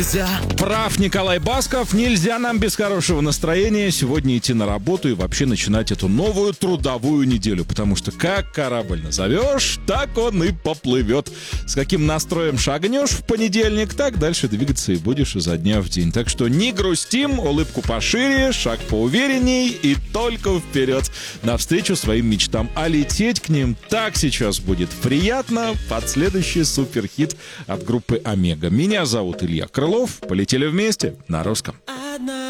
Прав Николай Басков. Нельзя нам без хорошего настроения сегодня идти на работу и вообще начинать эту новую трудовую неделю. Потому что как корабль назовешь, так он и поплывет. С каким настроем шагнешь в понедельник, так дальше двигаться и будешь изо дня в день. Так что не грустим, улыбку пошире, шаг поуверенней и только вперед. Навстречу своим мечтам. А лететь к ним так сейчас будет приятно под следующий суперхит от группы Омега. Меня зовут Илья Крылов. Полетели вместе на русском.